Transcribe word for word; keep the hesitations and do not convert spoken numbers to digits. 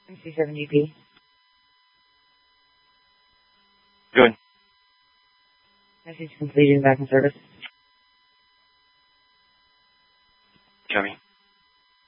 C seven G P. Good. Message completed, back in service. Copy.